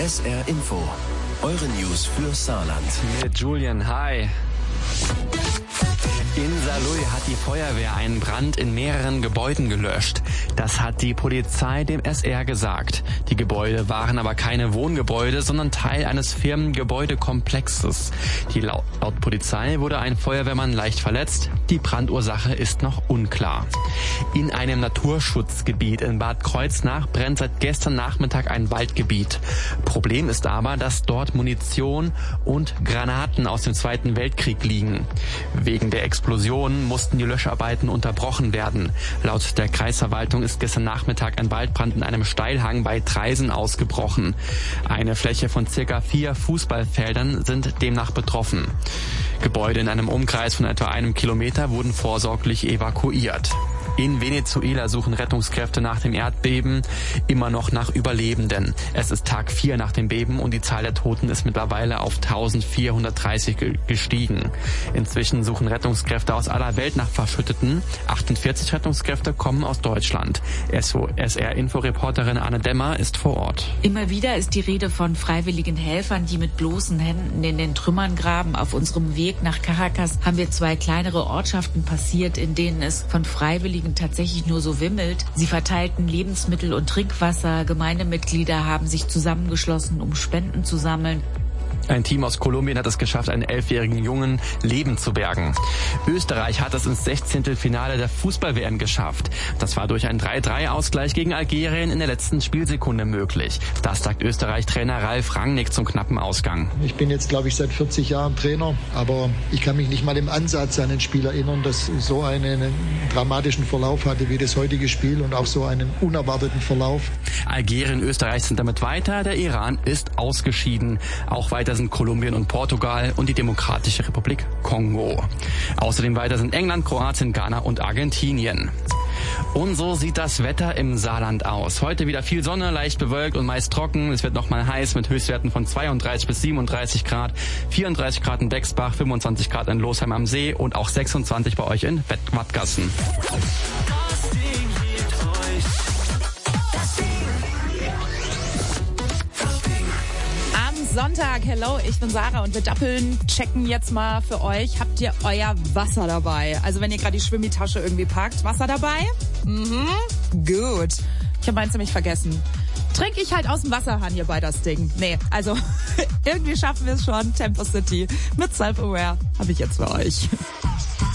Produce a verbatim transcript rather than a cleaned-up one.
S R Info. Eure News für Saarland. Mit Julian, hi. In Saarlouis hat die Feuerwehr einen Brand in mehreren Gebäuden gelöscht. Das hat die Polizei dem S R gesagt. Die Gebäude waren aber keine Wohngebäude, sondern Teil eines Firmengebäudekomplexes. Die laut, laut Polizei wurde ein Feuerwehrmann leicht verletzt. Die Brandursache ist noch unklar. In einem Naturschutzgebiet in Bad Kreuznach brennt seit gestern Nachmittag ein Waldgebiet. Problem ist aber, dass dort Munition und Granaten aus dem Zweiten Weltkrieg liegen. Wegen der Explosionen mussten die Löscharbeiten unterbrochen werden. Laut der Kreisverwaltung ist gestern Nachmittag ein Waldbrand in einem Steilhang bei Traisen ausgebrochen. Eine Fläche von circa vier Fußballfeldern sind demnach betroffen. Gebäude in einem Umkreis von etwa einem Kilometer wurden vorsorglich evakuiert. In Venezuela suchen Rettungskräfte nach dem Erdbeben immer noch nach Überlebenden. Es ist Tag vier nach dem Beben und die Zahl der Toten ist mittlerweile auf eintausendvierhundertdreißig gestiegen. Inzwischen suchen Rettungskräfte aus aller Welt nach Verschütteten. achtundvierzig Rettungskräfte kommen aus Deutschland. S R-Info-Reporterin Anne Demmer ist vor Ort. Immer wieder ist die Rede von freiwilligen Helfern, die mit bloßen Händen in den Trümmern graben. Auf unserem Weg nach Caracas haben wir zwei kleinere Ortschaften passiert, in denen es von Freiwilligen tatsächlich nur so wimmelt. Sie verteilten Lebensmittel und Trinkwasser. Gemeindemitglieder haben sich zusammengeschlossen, um Spenden zu sammeln. Ein Team aus Kolumbien hat es geschafft, einen elfjährigen Jungen Leben zu bergen. Österreich hat es ins Sechzehntelfinale der Fußball-W M geschafft. Das war durch einen drei drei Ausgleich gegen Algerien in der letzten Spielsekunde möglich. Das sagt Österreich-Trainer Ralf Rangnick zum knappen Ausgang. Ich bin jetzt, glaube ich, seit vierzig Jahren Trainer, aber ich kann mich nicht mal im Ansatz an ein Spiel erinnern, das so einen, einen dramatischen Verlauf hatte wie das heutige Spiel und auch so einen unerwarteten Verlauf. Algerien und Österreich sind damit weiter, der Iran ist ausgeschieden. Auch weiter sind Kolumbien und Portugal und die Demokratische Republik Kongo. Außerdem weiter sind England, Kroatien, Ghana und Argentinien. Und so sieht das Wetter im Saarland aus. Heute wieder viel Sonne, leicht bewölkt und meist trocken. Es wird nochmal heiß mit Höchstwerten von zweiunddreißig bis siebenunddreißig Grad, vierunddreißig Grad in Bexbach, fünfundzwanzig Grad in Losheim am See und auch sechsundzwanzig bei euch in Wattgassen. Sonntag, hello, ich bin Sarah und wir dappeln, checken jetzt mal für euch. Habt ihr euer Wasser dabei? Also wenn ihr gerade die Schwimmitasche irgendwie packt, Wasser dabei? Mhm, gut. Ich habe meins nämlich vergessen. Trinke ich halt aus dem Wasserhahn hier bei das Ding. Nee, also irgendwie schaffen wir es schon. Tempo City mit Self-Aware habe ich jetzt für euch.